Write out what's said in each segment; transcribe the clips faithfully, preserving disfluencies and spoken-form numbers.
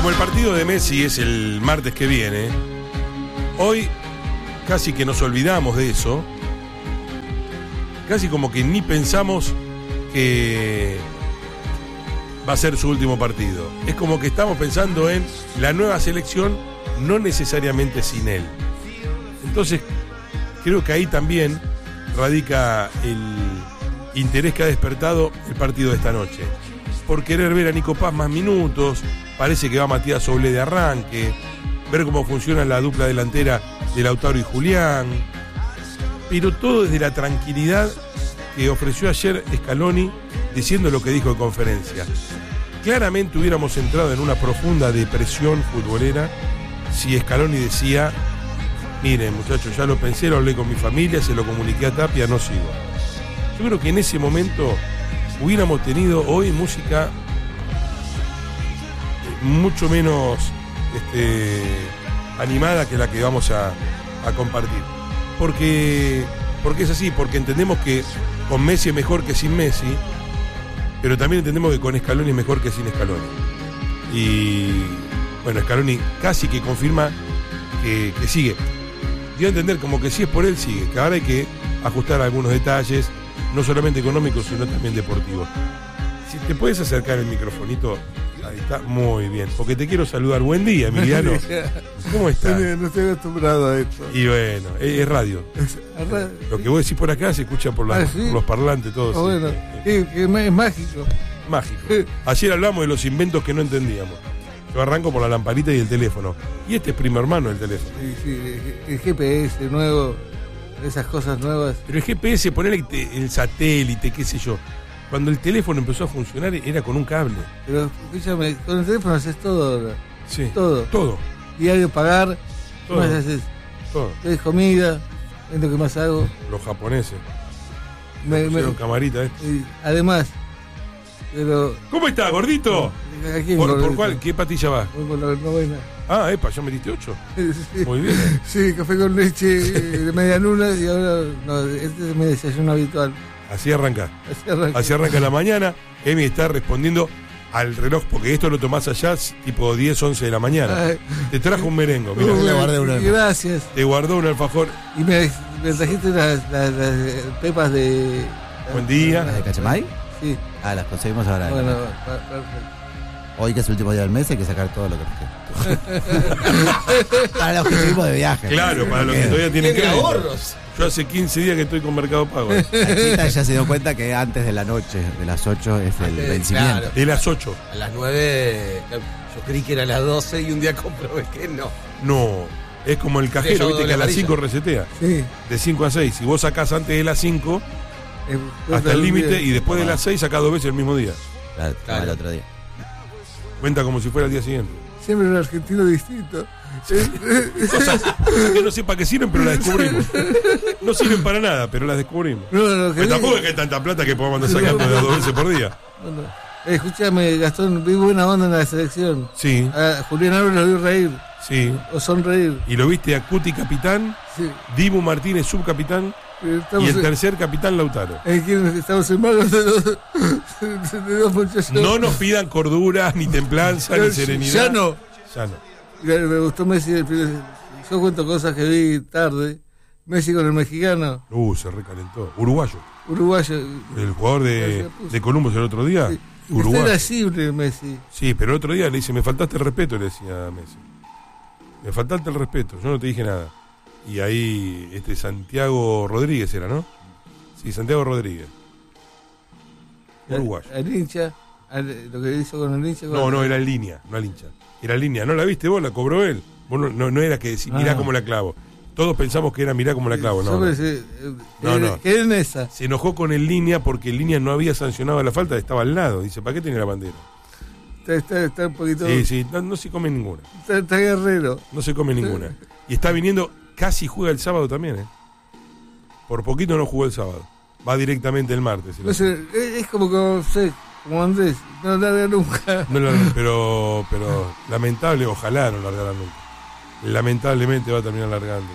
como el partido de Messi es el martes que viene, hoy casi que nos olvidamos de eso, casi como que ni pensamos que va a ser su último partido. Es como que estamos pensando en la nueva selección, no necesariamente sin él. Entonces, creo que ahí también radica el interés que ha despertado el partido de esta noche. Por querer ver a Nico Paz más minutos, parece que va Matías Soblé de arranque, ver cómo funciona la dupla delantera de Lautaro y Julián, pero todo desde la tranquilidad que ofreció ayer Scaloni diciendo lo que dijo en conferencia. Claramente hubiéramos entrado en una profunda depresión futbolera si Scaloni decía: miren muchachos, ya lo pensé, lo hablé con mi familia, se lo comuniqué a Tapia, no sigo. Yo creo que en ese momento hubiéramos tenido hoy música mucho menos este, animada que la que vamos a, a compartir. Porque, porque es así, porque entendemos que con Messi es mejor que sin Messi, pero también entendemos que con Scaloni es mejor que sin Scaloni. Y bueno, Scaloni casi que confirma que, que sigue. Dio a entender como que si es por él, sigue. Que ahora hay que ajustar algunos detalles, no solamente económicos, sino también deportivos. Si te puedes acercar el microfonito, ahí está, muy bien. Porque te quiero saludar. Buen día, Emiliano. ¿Cómo estás? No estoy acostumbrado a esto. Y bueno, es, es radio. Es, radio. Lo que vos decís por acá se escucha por, la, ah, ¿sí? por los parlantes, todos. Oh, sí. Bueno, sí, que es mágico. Mágico. Ayer hablamos de los inventos que no entendíamos. Yo arranco por la lamparita y el teléfono. Y este es primo hermano del teléfono. Sí, sí, el G P S nuevo, esas cosas nuevas. Pero el G P S, ponerle el satélite, qué sé yo. Cuando el teléfono empezó a funcionar era con un cable. Pero escúchame, con el teléfono haces todo ahora. Sí. Todo. Todo. Diario pagar. Todo. ¿Qué más haces? Todo. Es comida. Es lo que más hago. Los japoneses. Me, me, camarita, ¿eh? Además, pero. ¿Cómo está, gordito? ¿A quién, ¿Por, gordito? ¿Por cuál? ¿Qué patilla va? Voy por la novena. Ah, epa, ya metiste ocho. Sí. Muy bien. Sí, café con leche de media luna y ahora. No, este es mi desayuno habitual. Así arranca. Así arranca. Así arranca la mañana. Emi está respondiendo al reloj, porque esto lo tomás allá tipo diez, once de la mañana. Ay. Te trajo un merengo, mira. Uh, le guardé una. Gracias. Te guardó un alfajor. Y me, me trajiste las, las, las pepas de... Buen día. ¿Las de Cachamay? Sí. Ah, las conseguimos ahora. Bueno, perfecto. Hoy que es el último día del mes hay que sacar todo lo que nos queda. Para los que estuvimos de viaje. Claro, para los que todavía tienen que ahorros. Yo hace quince días que estoy con Mercado Pago. La chica ya se dio cuenta que antes de la noche, de las ocho, es el antes, vencimiento. Claro. De las ocho. A las nueve, yo creí que era a las doce y un día comprobé que no. No, es como el cajero, viste que a las cinco resetea. Sí. De cinco a seis. Si vos sacás antes de las cinco, eh, hasta el límite, y después de las seis sacás dos veces el mismo día. Claro, claro. El otro día. Cuenta como si fuera el día siguiente. Siempre un argentino distinto. Cosas que no sé para qué sirven, pero las descubrimos. No sirven para nada, pero las descubrimos. No, no, que pero tampoco es que hay tanta plata que podamos andar sacando de dos veces por día. Bueno, eh, escúchame, Gastón, vi buena onda en la selección. Sí. A Julián Álvarez lo vi reír. Sí. O sonreír. Y lo viste a Cuti capitán, sí. Dibu Martínez subcapitán, y el tercer capitán Lautaro. Eh, estamos en manos de dos, de dos muchachos. No nos pidan cordura, ni templanza, ni serenidad. Ya no. Ya no. Me gustó Messi. Yo cuento cosas que vi tarde. Messi con el mexicano. Uh, se recalentó. Uruguayo. Uruguayo. El jugador de, de Columbus el otro día. Sí. Uruguayo. Está irascible Messi. Sí, pero el otro día le dice, me faltaste el respeto, le decía a Messi. Me faltaste el respeto, yo no te dije nada. Y ahí, este Santiago Rodríguez era, ¿no? Sí, Santiago Rodríguez. Uruguayo. Al, al hincha, al, lo que hizo con el hincha. No, no, era en línea, no al hincha. Era en línea, ¿no la viste vos? La cobró él. Vos no, no, no era que decir, mirá ah. cómo la clavo. Todos pensamos que era mirá cómo la clavo, no. No, pensé, no, no. ¿Qué en esa? Se enojó con el línea porque el línea no había sancionado la falta, estaba al lado. Dice, ¿para qué tiene la bandera? Está, está, está un poquito... Sí, sí, no, no se come ninguna. Está, está guerrero. No se come ninguna. Y está viniendo, casi juega el sábado también, ¿eh? Por poquito no jugó el sábado. Va directamente el martes. No sé, es como, como, sé, como Andrés, no larga nunca. No larga, pero, pero lamentable, ojalá no largará nunca. Lamentablemente va a terminar largando.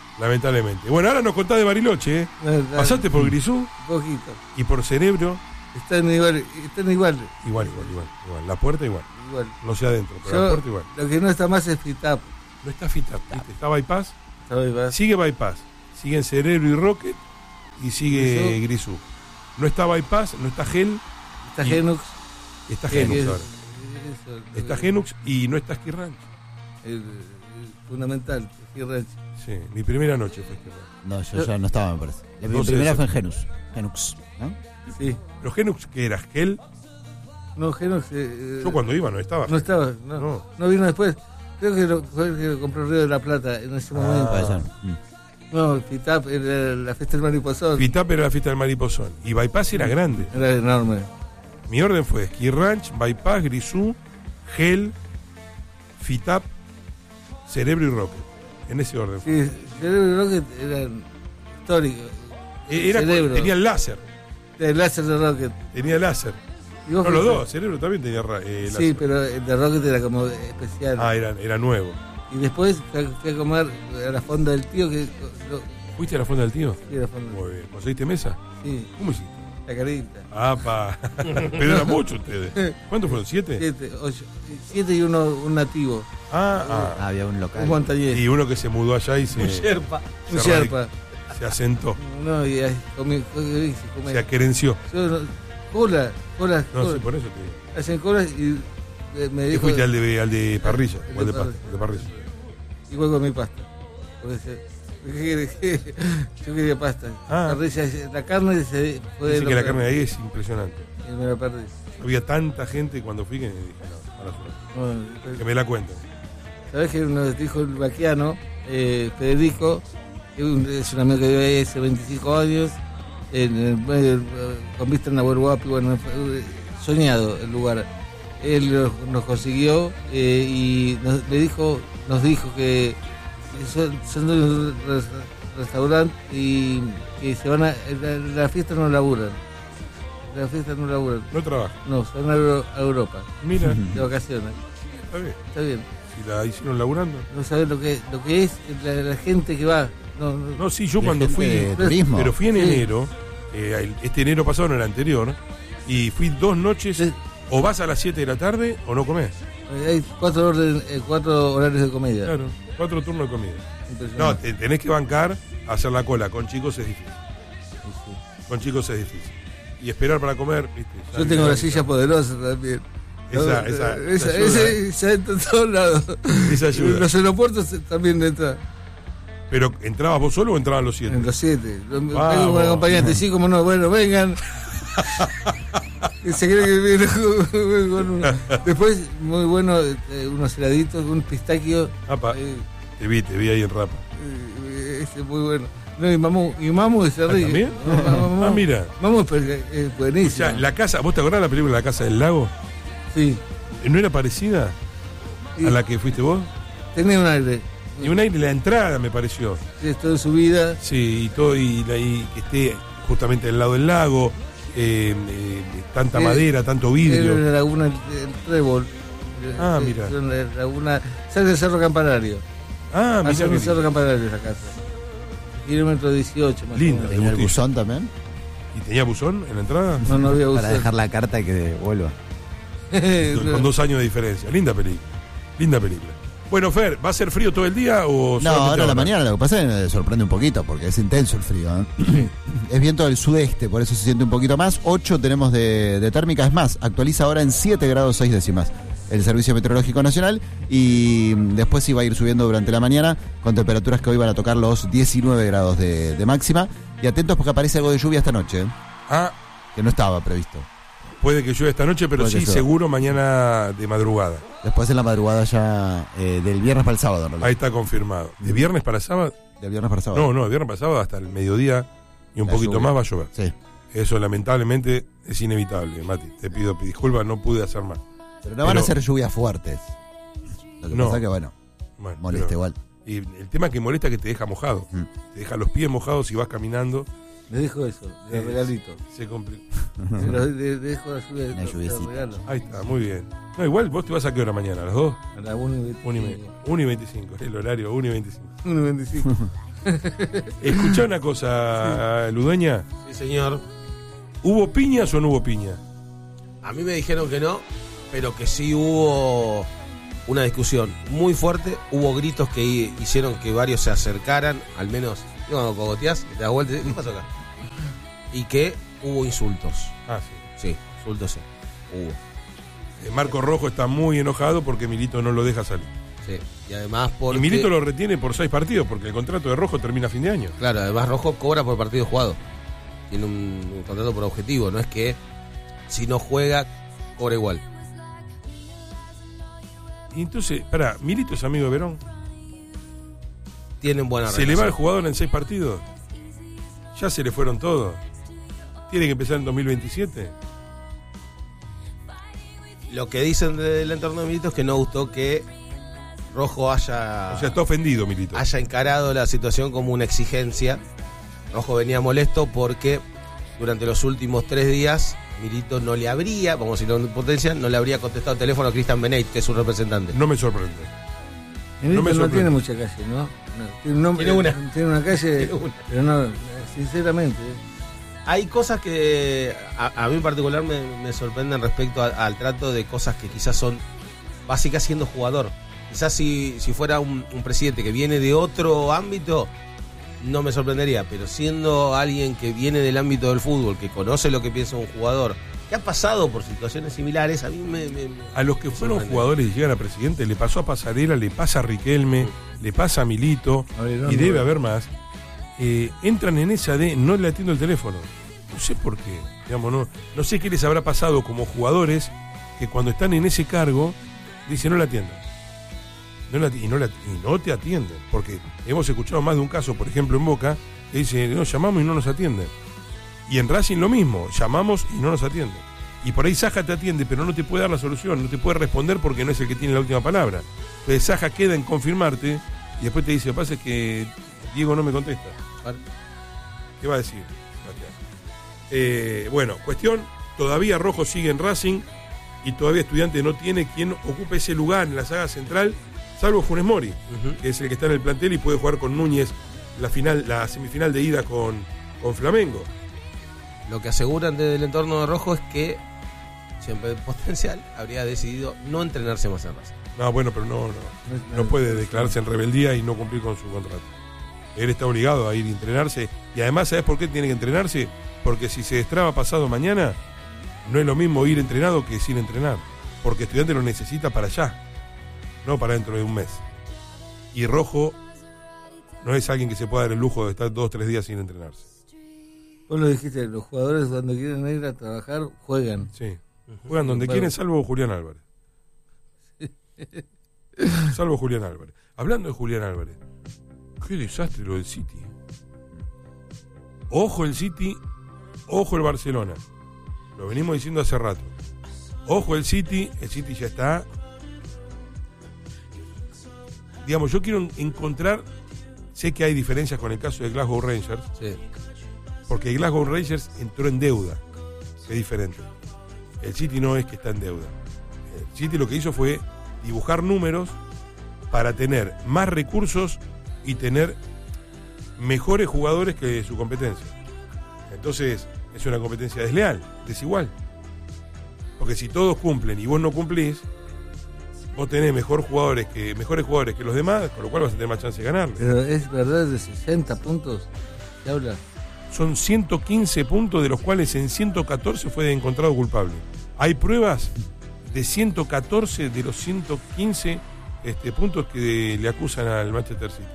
Lamentablemente. Bueno, ahora nos contás de Bariloche, ¿eh? Dale, dale. ¿Pasaste por Grisú? Poquito. ¿Y por Cerebro? Están igual, están igual. Igual, igual, igual, igual. La puerta igual. igual. No sé adentro, pero Yo, la puerta igual. Lo que no está más es Fitap. No está Fitap, ¿viste? Está Bypass. Está Bypass. Sigue Bypass. Siguen Cerebro y Rocket. Y sigue Grisú. No está Bypass, no está Gel. Está y- Genux. Está que- Genux que- ahora. eso, Está el- Genux y no está Ski Ranch. el- el fundamental, Ski Ranch. Sí, mi primera noche fue Ski Ranch. No, yo ya no estaba, me parece. La No sé primera eso. fue en Genus. Genux, ¿no? Sí. ¿Los Genux que era Gel? No, Genux. eh, Yo cuando iba no estaba. No estaba, no, No. no. vino después. Creo que lo, fue el que lo compró Río de la Plata en ese momento. Puede ser. Mm. No, Fitap era la fiesta del mariposón. Fitap era la fiesta del mariposón. Y Bypass era grande. Era enorme. Mi orden fue Ski Ranch, Bypass, Grisú, Gel, Fitap, Cerebro y Rocket. En ese orden. Sí, Cerebro y Rocket eran históricos. Eh, Era, Cerebro. tenía el láser. El láser de Rocket. Tenía láser. ¿Y vos No, los fuiste? dos. Cerebro también tenía ra- eh, láser. Sí, pero el de Rocket era como especial. Ah, era, era nuevo. Y después fui a, fui a comer a la fonda del tío que... Lo, ¿Fuiste a la fonda del tío? sí, a la fonda. Muy bien. ¿Conseguiste mesa? Sí, ¿Cómo hiciste? la carita. Ah, pa. Pero eran muchos ustedes. ¿Cuántos fueron? ¿Siete? Siete, ocho, siete y uno un nativo, Ah, Ah, ah. había un local. un montañés, Y uno que se mudó allá y se, Un Sherpa. un se sherpa. se asentó. No, y ahí comí, comí, comí. Se aquerenció. Yo no- cola, cola, No, cola. sí, por eso te digo. Hacen colas y eh, me ¿Qué dijo fuiste al de, al de parrilla? El ¿O al de, de pa- parrilla. de parrilla? igual con mi pasta. Porque se- ¿qué querés? Yo quería pasta. Ah. Parrilla, la carne se fue Dice lo que la que- carne de ahí es impresionante. y me la perdí. Había tanta gente cuando fui que dije, no, mala suerte. No, Que me la cuenten. ¿sabés que nos dijo el vaquiano, eh, Federico, que un- es un amigo que vive ahí hace veinticinco años, en el medio, eh, con vista en Nahuel Huapi, bueno, fue soñado el lugar. Él lo- nos consiguió eh, y nos, le dijo, nos dijo que son, son de un res- restaurante y que se van a. La, la fiesta no laburan. La fiesta no laburan. No trabaja. No, se van a, Euro- a Europa Mira, de vacaciones. está bien. Está bien. Si la hicieron laburando. No sabés lo que, lo que es la, la gente que va. No, no, No, sí, yo La cuando gente fui. de turismo. Pero fui en Sí. enero. eh, el- este enero pasado, no el anterior. Y fui dos noches. Sí. O vas a las siete de la tarde o no comés. Hay cuatro, orden, eh, cuatro horarios de comida. Claro. Cuatro turnos de comida. No, Impresionante. te, tenés que bancar a hacer la cola. Con chicos es difícil. Sí, sí. Con chicos es difícil. Y esperar para comer, ¿viste? Ya Yo ni tengo la la silla poderosa también. Esa- No, esa- esa, esa esa, ayuda. esa entra en todos lados. Esa ayuda. Los aeropuertos también entra Pero, ¿entrabas vos solo o entraban los siete? en los siete. Vengo Vamos. con un acompañante, sí, como no, bueno, vengan. Y se cree que viene con- con un- Después, muy bueno, eh, unos heladitos, un pistaquio. Apa, eh, te vi, te vi ahí en Rapa. eh, ese muy bueno. No, y Mamu, y Mamu es ¿Ah, rico. también? No, Mamu- Ah, mira. Mamu es, per- es O buenísimo. sea, la casa, ¿vos te acordás de la película La Casa del Lago? Sí. ¿No era parecida Y a la que fuiste vos? tenía un aire. Y un aire, la entrada me pareció. Esto de su vida. Sí, y todo, y, la- y que esté justamente al lado del lago, eh, eh, tanta Sí. madera, tanto Era vidrio. la laguna el, el Trébol. Ah, Eh, mira. son La laguna. Sale del Cerro Campanario. Ah, Hacia mira el qué Cerro lindo. Campanario esa casa. Kilómetro dieciocho más Lindo. o menos. ¿Tenía el Gustillo. buzón también? ¿Y tenía buzón en la entrada? No, no había Para buzón. dejar la carta y que vuelva. Con con dos años de diferencia. Linda película. Linda película. Bueno, Fer, ¿va a ser frío todo el día o No, solamente ahora a la ahora? mañana lo que pasa es que me sorprende un poquito porque es intenso el frío. ¿eh? Es viento del sudeste, por eso se siente un poquito más. ocho tenemos de, de térmica, es más, actualiza ahora en siete grados seis décimas el Servicio Meteorológico Nacional y mm, después sí va a ir subiendo durante la mañana con temperaturas que hoy van a tocar los diecinueve grados de, de máxima. Y atentos porque aparece algo de lluvia esta noche, ¿eh? Ah, que no estaba previsto. puede que llueva esta noche, pero Puede que sí, llueva. seguro mañana de madrugada. Después en la madrugada ya eh, del viernes para el sábado, ¿no? Ahí está confirmado. ¿De viernes para sábado? Del viernes para el sábado. No, no, de viernes para sábado hasta el mediodía y un La poquito lluvia. más va a llover. Sí. Eso lamentablemente es inevitable, Mati. Te pido disculpas, no pude hacer más. Pero no van Pero- a ser lluvias fuertes. Lo que No. pasa que, bueno, Bueno, molesta pero- igual. Y el tema que molesta es que te deja mojado. Mm. Te deja los pies mojados y vas caminando. Le dejo eso, de Eh, regalito. Se complica. Se lo- Le dejo la lluvia de Una de lluviecita. regalo. Ahí está, muy bien. No, igual vos te vas a qué hora mañana, a las dos. A la una y veinte- Una y media. Una y veinticinco, el horario, una y veinticinco. una y veinticinco. Escuchá una cosa, Ludueña. Sí, señor. ¿Hubo piñas o no hubo piña? A mí me dijeron que no, pero que sí hubo una discusión muy fuerte. Hubo gritos que hicieron que varios se acercaran, al menos cuando cogoteás y te das vuelta y dices, ¿qué pasó acá? Y que hubo insultos. Ah, sí. Sí, insultos sí. Hubo. Eh, Marco Rojo está muy enojado porque Milito no lo deja salir. Sí. Y además porque... Y Milito lo retiene por seis partidos porque el contrato de Rojo termina a fin de año. Claro, además Rojo cobra por partido jugado. Tiene un, un contrato por objetivo, no es que si no juega, cobra igual. Y entonces, pará, ¿Milito es amigo de Verón? Tienen buena ¿Se relación. le va el jugador en seis partidos? ¿Ya se le fueron todos? ¿Tiene que empezar en dos mil veintisiete? Lo que dicen del entorno de Milito es que no gustó que Rojo haya, O sea, está ofendido Milito. haya encarado la situación como una exigencia. Rojo venía molesto porque durante los últimos tres días Milito no le habría, vamos a decirlo en potencia, no le habría contestado el teléfono a Cristian Beneit, que es su representante. No me sorprende. Milito No me no, sorprende. tiene mucha calle, ¿no? No, tiene, un nombre, Tiene una. Tiene una calle, Tiene una. pero no, sinceramente. ¿eh? Hay cosas que a, a mí en particular me, me sorprenden respecto a, al trato de cosas que quizás son básicas siendo jugador. Quizás si, si fuera un, un presidente que viene de otro ámbito, no me sorprendería, pero siendo alguien que viene del ámbito del fútbol, que conoce lo que piensa un jugador, que ha pasado por situaciones similares, a mí me... me A los que fueron sorprende. jugadores y llegan a presidente, le pasó a Pasarela, le pasa a Riquelme, le pasa a Milito, A ver, no, y no, debe no. haber más. Eh, entran en esa de no le atiendo el teléfono. No sé por qué. Digamos, no, no sé qué les habrá pasado como jugadores que cuando están en ese cargo dicen no le atiendo. No la, y, no la, y no te atienden. Porque hemos escuchado más de un caso, por ejemplo en Boca, que dice, no, llamamos y no nos atienden. Y en Racing lo mismo, llamamos y no nos atienden. Y por ahí Saja te atiende, pero no te puede dar la solución, no te puede responder porque no es el que tiene la última palabra. Entonces Saja queda en confirmarte y después te dice, lo que pasa es que Diego no me contesta. ¿Qué va a decir, Sebastián? Eh, bueno, cuestión, todavía Rojo sigue en Racing y todavía Estudiante no tiene quien ocupe ese lugar en la saga central, salvo Funes Mori, Uh-huh. que es el que está en el plantel y puede jugar con Núñez la final, la semifinal de ida con, con Flamengo. Lo que aseguran desde el entorno de Rojo es que siempre potencial habría decidido no entrenarse más en Racing. No, bueno, pero no, no, no puede declararse en rebeldía y no cumplir con su contrato. Él está obligado a ir a entrenarse y además, ¿sabes por qué tiene que entrenarse? Porque si se destraba pasado mañana, no es lo mismo ir entrenado que sin entrenar, porque Estudiante lo necesita para allá, no para dentro de un mes. Y Rojo no es alguien que se pueda dar el lujo de estar dos o tres días sin entrenarse. Vos lo dijiste, los jugadores cuando quieren ir a trabajar juegan. Sí. Juegan donde Bueno. quieren, salvo Julián Álvarez. Salvo Julián Álvarez. Hablando de Julián Álvarez, qué desastre lo del City. Ojo el City, ojo el Barcelona. Lo venimos diciendo hace rato. Ojo el City, el City ya está. Digamos, yo quiero encontrar, sé que hay diferencias con el caso de Glasgow Rangers, Sí. porque Glasgow Rangers entró en deuda, que es diferente. El City no es que está en deuda. El City lo que hizo fue dibujar números para tener más recursos y tener mejores jugadores que su competencia. Entonces, es una competencia desleal, desigual. Porque si todos cumplen y vos no cumplís, vos tenés mejor jugadores que, mejores jugadores que los demás, con lo cual vas a tener más chance de ganarle. Pero es verdad, de sesenta puntos se habla. Son ciento quince puntos, de los cuales en ciento catorce fue encontrado culpable. Hay pruebas de ciento catorce de los ciento quince este, puntos que le acusan al Manchester City.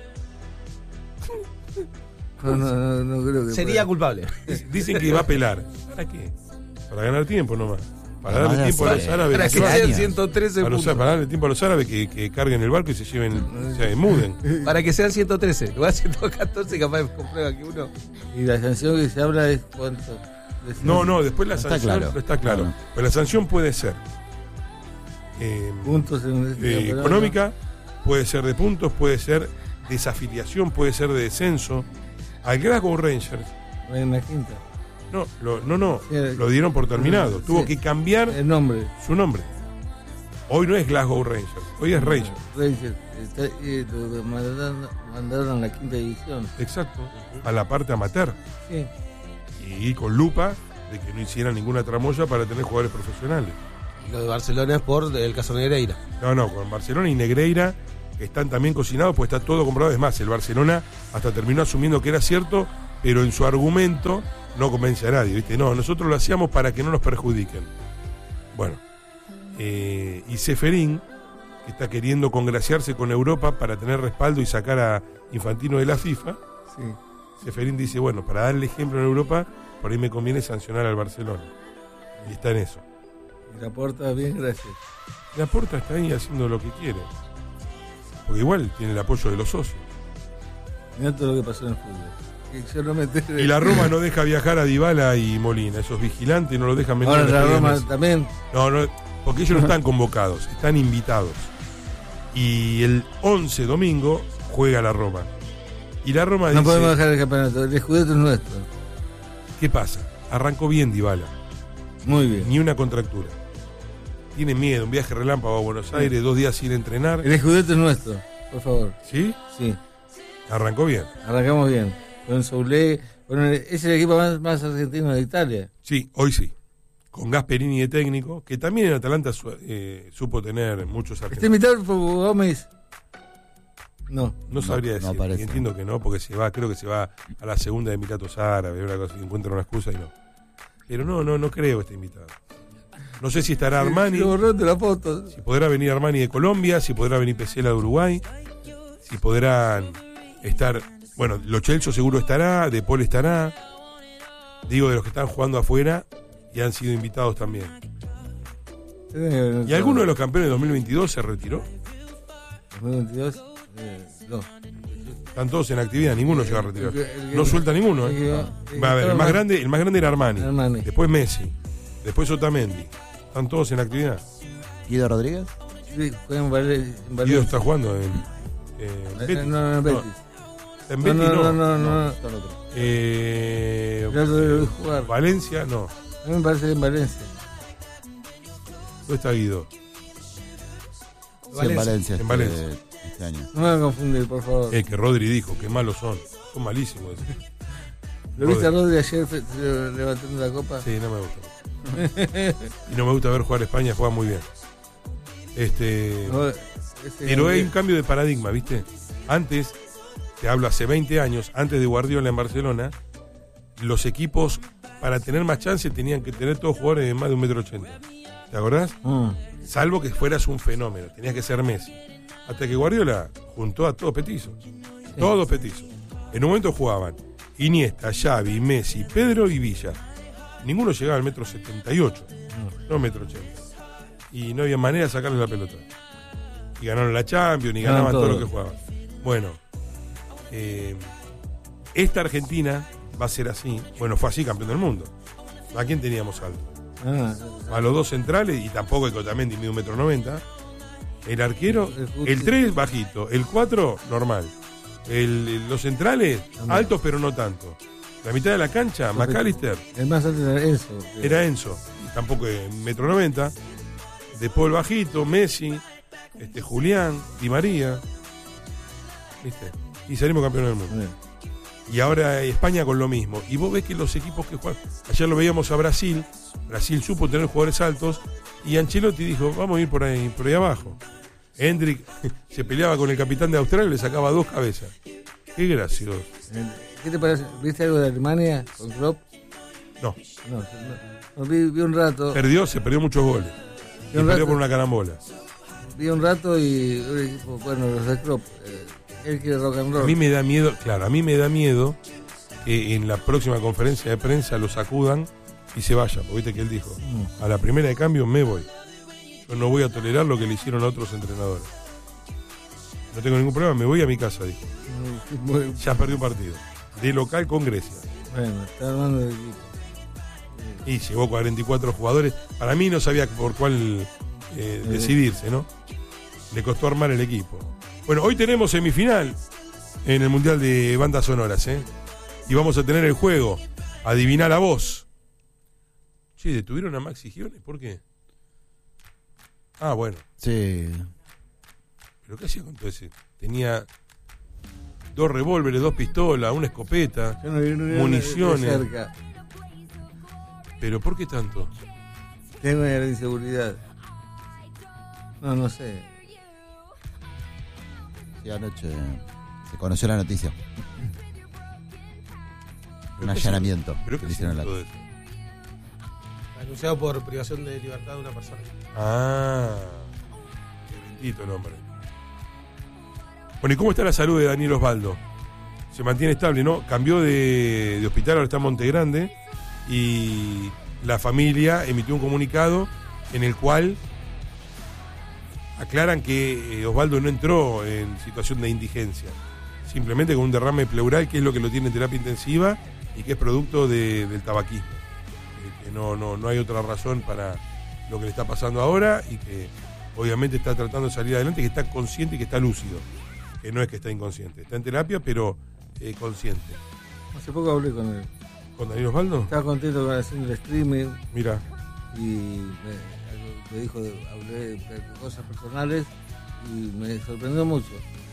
No, no, no, no creo que Sería pueda. culpable. Dicen que va a apelar. ¿Para qué? Para ganar tiempo nomás. Para Además, darle tiempo a los hace- árabes. Para que que se sean años. ciento trece a los- puntos. para darle tiempo a los árabes que, que carguen el barco y se lleven, se muden. Para que sean ciento trece. Igual ciento catorce capaz comprueba que uno... Y la sanción que se habla es cuánto. De No, no, después la No está sanción claro. no está claro. No. Pero la sanción puede ser eh, puntos en el eh, campeonato. económica, puede ser de puntos, puede ser desafiliación, puede ser de descenso. Al Glasgow Rangers, En la quinta. no, lo, no, no, Sí, lo dieron por terminado. sí. Tuvo que cambiar El nombre. su nombre. Hoy no es Glasgow Rangers, hoy es Rangers. Rangers. Está, eh, lo mandaron, mandaron a la quinta división. Exacto, a la parte amateur. Sí. Y con lupa de que no hicieran ninguna tramoya para tener jugadores profesionales. Lo de Barcelona es por el caso Negreira. No, no, con Barcelona y Negreira están también cocinados, pues está todo comprobado. Es más, el Barcelona hasta terminó asumiendo que era cierto, pero en su argumento no convence a nadie, ¿viste? No, nosotros lo hacíamos para que no nos perjudiquen. Bueno, eh, y Ceferín, que está queriendo congraciarse con Europa para tener respaldo y sacar a Infantino de la FIFA, Sí. Ceferín dice, bueno, para darle ejemplo en Europa, por ahí me conviene sancionar al Barcelona. Y está en eso. Y la puerta, bien, gracias. Laporta está ahí haciendo lo que quiere. Porque igual tiene el apoyo de los socios. Mirá todo lo que pasó en el fútbol. Que yo no me enteré. Y la Roma no deja viajar a Dybala y Molina. Esos vigilantes no lo dejan venir. Ahora al la estadio de Roma Messi. también. No, no, porque ellos no están convocados, están invitados. Y el once domingo juega la Roma. Y la Roma No dice, podemos dejar el campeonato. El escudeto es nuestro. ¿qué pasa? Arrancó bien Dybala, Muy bien. ni una contractura. Tiene miedo, un viaje relámpago a Buenos Aires, dos días sin entrenar. El escudeto es nuestro, por favor. ¿Sí? Sí. Arrancó bien. Arrancamos bien. Con Soulé. Con el- es el equipo más, más argentino de Italia. Sí, hoy sí. Con Gasperini de técnico, que también en Atalanta su- eh, supo tener muchos ¿Está argentinos. invitado por Gómez? No. No sabría No, no decir, parece. entiendo que no, porque se va, creo que se va a la segunda de Emiratos Árabes, una cosa, y encuentra una excusa y no. Pero no, no, no creo que esté invitado. No sé si estará Armani, Se borró de la foto. si podrá venir Armani de Colombia, si podrá venir Pesela de Uruguay, si podrán estar, bueno, Lo Celso seguro estará, De Paul estará, digo de los que están jugando afuera y han sido invitados también. ¿Y alguno de los campeones de dos mil veintidós se retiró? dos mil veintidós, eh, no. Están todos en actividad, ninguno llega a retirar. El que- el que- No suelta ninguno, el ¿eh? que- el que Va a ver, el estaba más grande, el más grande era Armani, Armani. después Messi, después Otamendi. Están todos en actividad. Guido Rodríguez. Sí, juega en Vale- en Guido Valencia. está jugando en, en Eh, Betis. No, no, en Betis. Está en No, Betis, no, no. no, no, no. Son otros. Eh, Ya lo vi jugar. Valencia, no. A mí me parece que en Valencia. ¿Dónde está Guido? Sí, en Valencia. En este- Valencia. Este año. No me van a confundir, por favor. Eh, que Rodri dijo, qué malos son. Son malísimos. ¿Lo viste a Rodri. Rodri ayer fe- se- levantando la copa? Sí, no me gusta. Y no me gusta ver jugar a España, juega muy bien. Este, No, ese pero es hay un cambio de paradigma, ¿viste? Antes, te hablo hace veinte años, antes de Guardiola en Barcelona, los equipos, para tener más chance, tenían que tener todos jugadores de más de un metro ochenta. ¿Te acordás? Mm. Salvo que fueras un fenómeno, tenías que ser Messi. Hasta que Guardiola juntó a todos petizos. Todos petizos. En un momento jugaban Iniesta, Xavi, Messi, Pedro y Villa. Ninguno llegaba al metro setenta y ocho, no al metro ochenta. Y no había manera de sacarle la pelota. Y ganaron la Champions, y Ganaron ganaban todo todo. lo que jugaban. Bueno, eh, esta Argentina va a ser así. Bueno, fue así campeón del mundo. ¿A quién teníamos alto? Ah, A los dos centrales, y tampoco el Otamendi mide un metro noventa. El arquero, El Guti. el tres bajito, el cuatro normal. El, el- los centrales También. altos pero no tanto. La mitad de la cancha, McAllister, el más alto era Enzo. creo. era Enzo, y tampoco es un metro noventa. De Paul bajito, Messi, este Julián, Di María. ¿Viste? Y salimos campeones del mundo. Bien. Y ahora España con lo mismo. Y vos ves que los equipos que juegan. Ayer lo veíamos a Brasil. Brasil supo tener jugadores altos. Y Ancelotti dijo: vamos a ir por ahí, por ahí abajo. Hendrik se peleaba con el capitán de Australia y le sacaba dos cabezas. Qué gracioso. ¿Qué te parece? ¿Viste algo de Alemania con Klopp? No, No, no, no, vi, vi un rato. perdió, se perdió muchos goles. Y un perdió rato- por una carambola. Vi un rato y un equipo, bueno, los de Klopp. eh, él quiere rock and A roll. mí me da miedo, claro, a mí me da miedo que en la próxima conferencia de prensa lo sacudan y se vaya. Porque viste que él dijo: a la primera de cambio me voy. Yo no voy a tolerar lo que le hicieron a otros entrenadores. No tengo ningún problema, me voy a mi casa, dijo. Muy- Ya perdió un partido. De local con Grecia. Bueno, está armando el equipo. Y llegó cuarenta y cuatro jugadores. Para mí no sabía por cuál eh, decidirse, ¿no? Le costó armar el equipo. Bueno, hoy tenemos semifinal en el Mundial de Bandas Sonoras, ¿eh? Y vamos a tener el juego. Adivina la voz. Che, ¿detuvieron a Maxi Gione? ¿Por qué? Ah, bueno. Sí. ¿Pero qué hacía con todo ese? Tenía dos revólveres, dos pistolas, una escopeta. Yo no vi- no vi de- Municiones. de cerca. ¿Pero por qué tanto? Tengo una inseguridad. No, no sé. Sí, anoche se conoció la noticia. Un allanamiento. ¿Pero que qué le hicieron la... todo eso? Anunciado por privación de libertad de una persona. Ah, qué bendito el hombre. Bueno, ¿y cómo está la salud de Daniel Osvaldo? Se mantiene estable, ¿no? Cambió de, de hospital, ahora está en Monte Grande, y la familia emitió un comunicado en el cual aclaran que eh, Osvaldo no entró en situación de indigencia, simplemente con un derrame pleural, que es lo que lo tiene en terapia intensiva y que es producto de, del tabaquismo. Eh, que no, no, no hay otra razón para lo que le está pasando ahora, y que obviamente está tratando de salir adelante, que está consciente y que está lúcido, que no es que está inconsciente, está en terapia pero eh, consciente. Hace poco hablé con él. ¿Con Daniel Osvaldo? Estaba contento con haciendo el streaming. Mira. Y me, me dijo, hablé de cosas personales y me sorprendió mucho.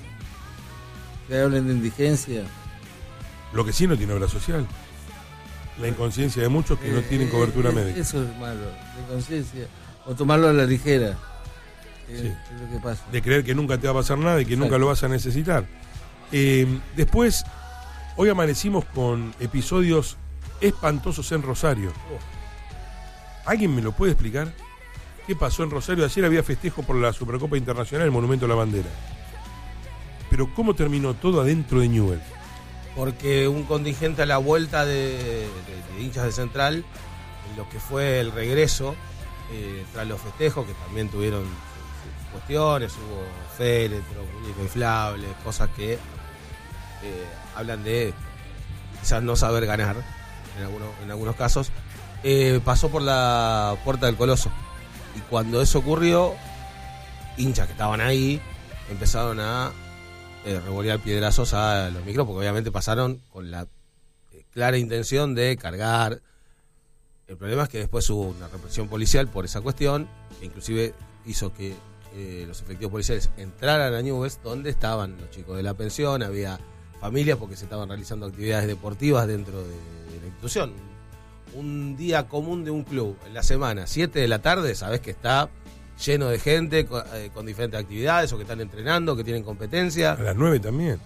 Que hablen de indigencia. Lo que sí no tiene obra social. La inconsciencia de muchos que eh, no tienen cobertura eh, médica. Eso es malo, la inconsciencia. O tomarlo a la ligera. Eh, sí. Es lo que pasa. De creer que nunca te va a pasar nada y que Exacto. Nunca lo vas a necesitar. Eh, después, hoy amanecimos con episodios espantosos en Rosario. ¿Alguien me lo puede explicar? ¿Qué pasó en Rosario? Ayer había festejo por la Supercopa Internacional, el Monumento a la Bandera. Pero ¿cómo terminó todo adentro de Newell's? Porque un contingente a la vuelta de, de, de hinchas de Central, en lo que fue el regreso, eh, tras los festejos, que también tuvieron sus, sus cuestiones, hubo féretros, muñecos inflables, cosas que eh, hablan de quizás no saber ganar, en algunos, en algunos casos, eh, pasó por la Puerta del Coloso. Y cuando eso ocurrió, hinchas que estaban ahí empezaron a eh, revolear piedrazos a los micros, porque obviamente pasaron con la eh, clara intención de cargar. El problema es que después hubo una represión policial por esa cuestión, que inclusive hizo que eh, los efectivos policiales entraran a Newell's, donde estaban los chicos de la pensión, había familias porque se estaban realizando actividades deportivas dentro de, de la institución. Un día común de un club en la semana, siete de la tarde, sabés que está lleno de gente con, eh, con diferentes actividades, o que están entrenando, que tienen competencia. A las nueve también.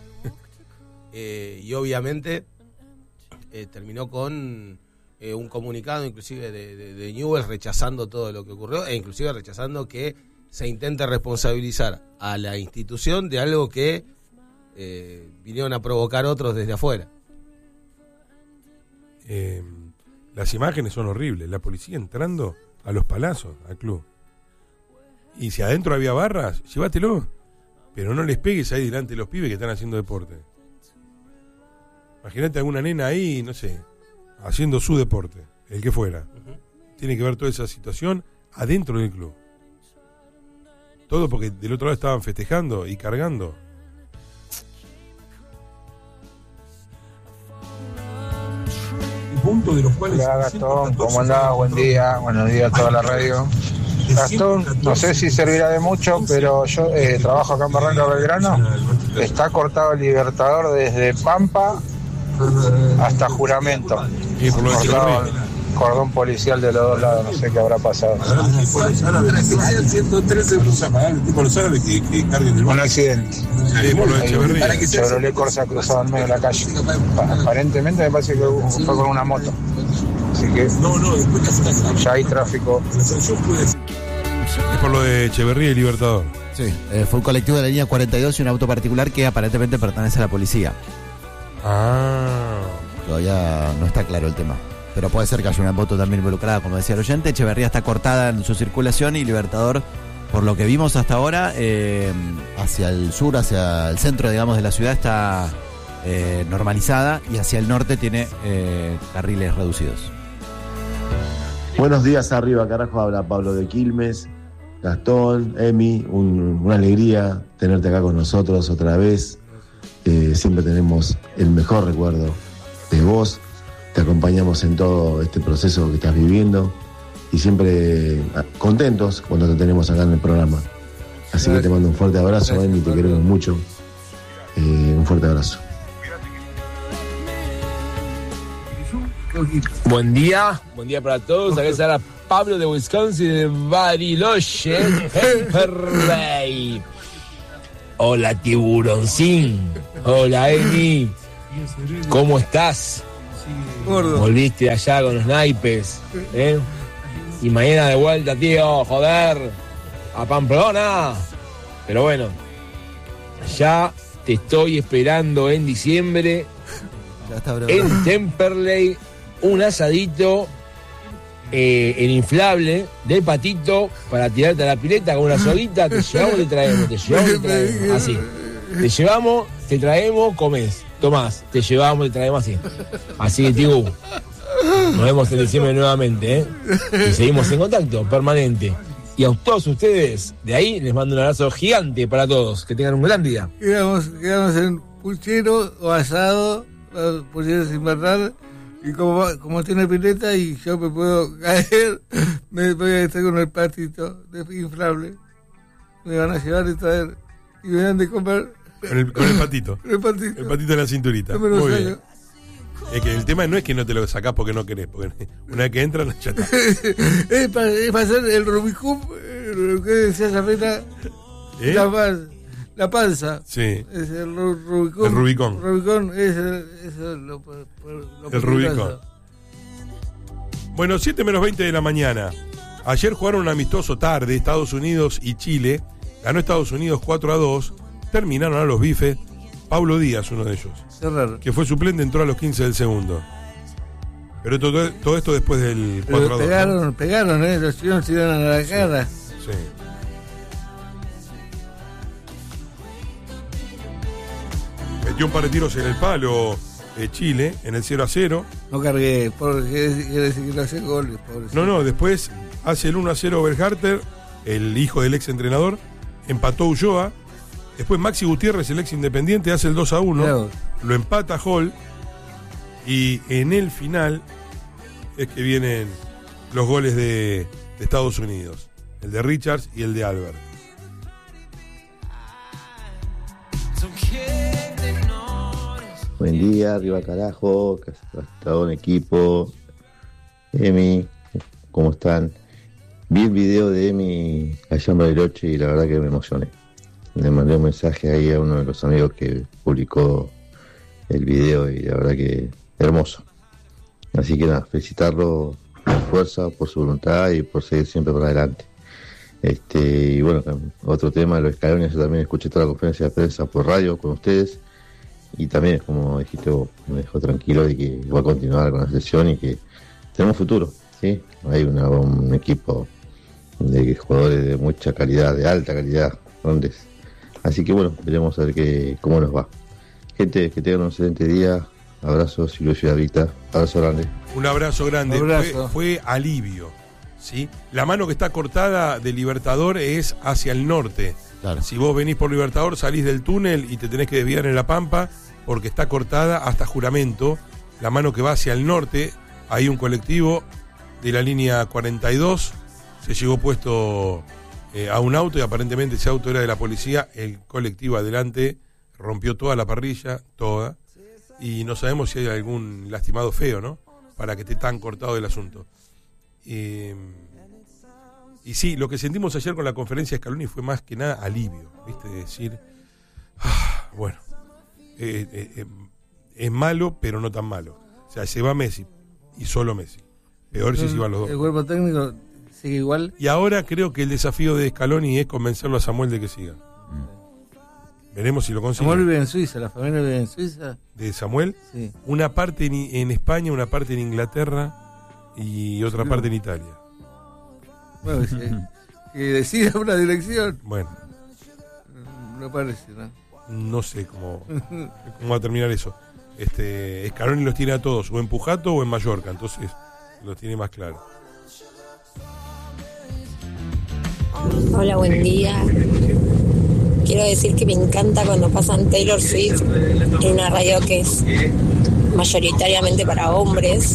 Eh, y obviamente eh, terminó con eh, un comunicado inclusive de, de, de Newell's rechazando todo lo que ocurrió, e inclusive rechazando que se intente responsabilizar a la institución de algo que eh, vinieron a provocar otros desde afuera. Eh, las imágenes son horribles. La policía entrando a los palazos al club. Y si adentro había barras, llévatelo. Pero no les pegues ahí delante de los pibes que están haciendo deporte. Imagínate alguna nena ahí, no sé, haciendo su deporte, el que fuera. Uh-huh. Tiene que ver toda esa situación adentro del club. Todo porque del otro lado estaban festejando y cargando. Punto de los cuales Hola Gastón, ¿cómo andás? Buen día, buenos días a toda la radio. Gastón, no sé si servirá de mucho, pero yo eh, trabajo acá en Barranca Belgrano. Está cortado el Libertador desde Pampa hasta Juramento. Y por lo cortado el cordón policial de los dos lados, no sé qué habrá pasado. Un accidente. El Chevrolet Corsa cruzado en medio de la calle. Aparentemente me parece que fue con una moto. Así que ya hay tráfico. Es por lo de Echeverría y Libertador. Sí, eh, fue un colectivo de la línea cuarenta y dos y un auto particular que aparentemente pertenece a la policía. Ah. Todavía no está claro el tema. Pero puede ser que haya una moto también involucrada, como decía el oyente. Echeverría está cortada en su circulación y Libertador, por lo que vimos hasta ahora, eh, hacia el sur, hacia el centro, digamos, de la ciudad está eh, normalizada, y hacia el norte tiene eh, carriles reducidos. Buenos días arriba, carajo, habla Pablo de Quilmes. Gastón, Emi, un, una alegría tenerte acá con nosotros otra vez. Eh, siempre tenemos el mejor recuerdo de vos. Te acompañamos en todo este proceso que estás viviendo y siempre contentos cuando te tenemos acá en el programa. Así Gracias. Que te mando un fuerte abrazo, Emi, te queremos mucho. Eh, un fuerte abrazo. poquito. Buen día, buen día para todos. Acá está Pablo de Wisconsin, de Bariloche, Temperley. Hola, tiburoncín. Hola, Emi. ¿Cómo estás? Gordo. Volviste allá con los naipes, ¿eh? Y mañana de vuelta, tío, joder, a Pamplona. Pero bueno, ya te estoy esperando en diciembre Ya está, bro. en Temperley, un asadito eh, en inflable de patito para tirarte a la pileta con una soguita. Te llevamos, te traemos, te llevamos, te traemos. Así. Te llevamos, te traemos, comés. Tomás, te llevamos, te traemos así. Así que, tío, nos vemos en diciembre nuevamente, ¿eh? Y seguimos en contacto permanente. Y a todos ustedes, de ahí, les mando un abrazo gigante para todos. Que tengan un gran día. Quedamos, quedamos en puchero o asado, puchero sin barrar, y como, como tiene pileta y yo me puedo caer, me voy a estar con el patito de inflable. Me van a llevar y traer, y me dan de comer. Con el, con el patito. El patito. El patito en la cinturita. No me lo Muy saco. bien. Es que el tema no es que no te lo sacás porque no querés, porque una vez que entran ya está. es, para, es para hacer el Rubicón, lo que decía Safena, ¿Eh? la, pan- la panza. Sí. Es el Ru- Rubicón. El Rubicón. Rubicón es, el, es el, lo, lo El Rubicón. Bueno, siete menos veinte de la mañana. Ayer jugaron un amistoso tarde, Estados Unidos y Chile. Ganó Estados Unidos cuatro a dos. Terminaron a los bifes. Pablo Díaz, uno de ellos, Qué raro. que fue suplente, entró a los quince del segundo. Pero todo, todo esto después del cuatro a Pero dos. pegaron, ¿no? pegaron, ¿eh? Los chinos se dieron a la cara. Sí. Metió un par de tiros en el palo eh, Chile, en el cero a cero. No cargué, porque quiere decir que no hace goles, pobrecito. No, no, después hace el uno a cero Berharter, el hijo del ex entrenador. Empató Ulloa. Después Maxi Gutiérrez, el ex Independiente, hace el dos a uno. Claro. Lo empata Hall. Y en el final es que vienen los goles de, de Estados Unidos. El de Richards y el de Albert. Buen día, arriba carajo, todo un equipo. Emi, ¿cómo están? Vi el video de Emi allá en Bariloche y la verdad que me emocioné. Le mandé un mensaje ahí a uno de los amigos que publicó el video y la verdad que hermoso. Así que nada, felicitarlo por su fuerza, por su voluntad y por seguir siempre para adelante. Este, y bueno, otro tema, los escalones, yo también escuché toda la conferencia de prensa por radio con ustedes y también, como dijiste vos, me dejó tranquilo de que va a continuar con la sesión y que tenemos futuro, ¿sí? Hay una, un equipo de jugadores de mucha calidad, de alta calidad, grandes. Así que bueno, veremos a ver qué, cómo nos va. Gente, que tengan un excelente día. Abrazos y Lucio Rita. Abrazo grande. Un abrazo grande. Un abrazo. Fue, fue alivio. ¿Sí? La mano que está cortada de Libertador es hacia el norte. Claro. Si vos venís por Libertador, salís del túnel y te tenés que desviar en La Pampa porque está cortada hasta Juramento. La mano que va hacia el norte, hay un colectivo de la línea cuarenta y dos. Se llegó puesto eh, a un auto y aparentemente ese auto era de la policía. El colectivo adelante rompió toda la parrilla, toda. Y no sabemos si hay algún lastimado feo, ¿no? Para que esté tan cortado el asunto. Eh, y sí, lo que sentimos ayer con la conferencia de Scaloni fue más que nada alivio, ¿viste? Decir, ah, bueno, eh, eh, eh, es malo, pero no tan malo. O sea, se va Messi y solo Messi. Peor si se iban los El dos. cuerpo técnico sigue igual. Y ahora creo que el desafío de Scaloni es convencerlo a Samuel de que siga. Veremos si lo consigue. Samuel vive en Suiza, la familia vive en Suiza. De Samuel, Sí. una parte en, en España, una parte en Inglaterra y otra Sí. parte en Italia. Bueno, que, que decida una dirección. Bueno, No parece, ¿no? no sé cómo, cómo va a terminar eso. Este, Scaloni los tiene a todos, o en Pujato o en Mallorca, entonces los tiene más claro. Hola, buen día. Quiero decir que me encanta cuando pasan Taylor Swift en una radio que es mayoritariamente para hombres.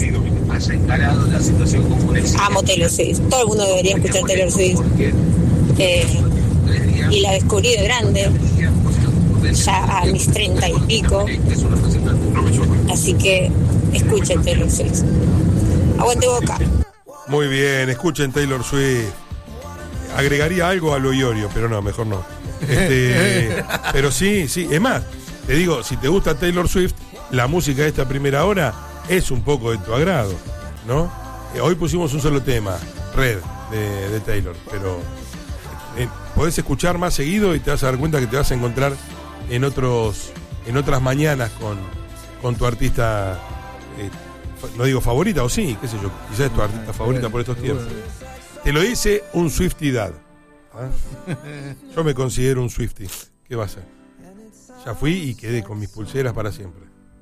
Amo Taylor Swift. Todo el mundo debería escuchar Taylor Swift. Eh, y la descubrí de grande. ya a mis treinta y pico. Así que escuchen Taylor Swift. Aguante Boca. Muy bien, escuchen Taylor Swift. Agregaría algo a lo Iorio, pero no, mejor no. Este, pero sí, sí, es más, te digo, si te gusta Taylor Swift, la música de esta primera hora es un poco de tu agrado, ¿no? Eh, hoy pusimos un solo tema, Red, de, de Taylor, pero eh, podés escuchar más seguido y te vas a dar cuenta que te vas a encontrar en otros, en otras mañanas con, con tu artista, eh, no digo favorita, o sí, qué sé yo, quizás es tu artista favorita por estos tiempos. Te lo dice un Swiftidad. ¿Ah? Yo me considero un Swiftie. ¿Qué va a ser? Ya fui y quedé con mis pulseras para siempre.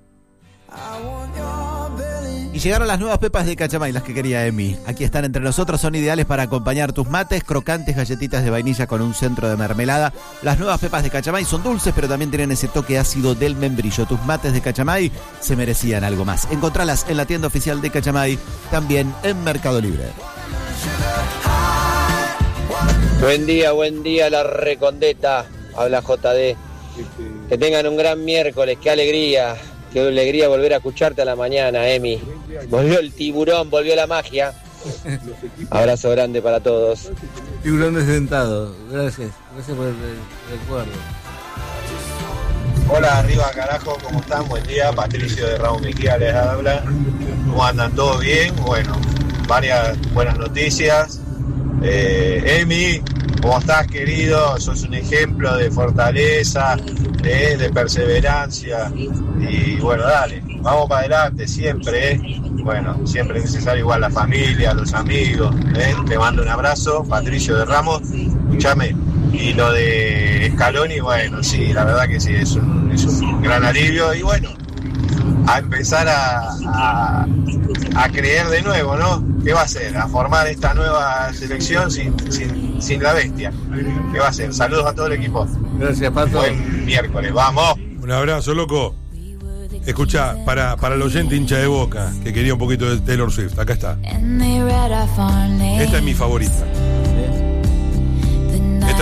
Y llegaron las nuevas pepas de Cachamay, las que quería Emi. Aquí están entre nosotros, son ideales para acompañar tus mates, crocantes galletitas de vainilla con un centro de mermelada. Las nuevas pepas de Cachamay son dulces, pero también tienen ese toque ácido del membrillo. Tus mates de Cachamay se merecían algo más. Encontralas en la tienda oficial de Cachamay, también en Mercado Libre. Buen día, buen día, la Recondeta. Habla J D. Que tengan un gran miércoles, qué alegría. Qué alegría volver a escucharte a la mañana, Emi. Volvió el tiburón, volvió la magia. Abrazo grande para todos. Tiburón desdentado. Gracias. Gracias por el, el recuerdo. Hola, arriba carajo, ¿cómo están? Buen día, Patricio de Raúl Mejía les habla. ¿Cómo andan? ¿Todo bien? Bueno, varias buenas noticias. Eh, Emi, ¿cómo estás, querido? Sos un ejemplo de fortaleza, eh, de perseverancia. Y bueno, dale, vamos para adelante siempre. Eh. Bueno, siempre es necesario igual la familia, los amigos. Eh. Te mando un abrazo, Patricio de Ramos. Escuchame. Y lo de Scaloni, bueno, sí, la verdad que sí, es un, es un gran alivio. Y bueno, a empezar a, a, a creer de nuevo, ¿no? ¿Qué va a hacer? A formar esta nueva selección sin, sin, sin la bestia. ¿Qué va a hacer? Saludos a todo el equipo. Gracias, Pato. Buen miércoles, vamos. Un abrazo, loco. Escucha, para, para el oyente hincha de Boca, que quería un poquito de Taylor Swift, acá está. Esta es mi favorita.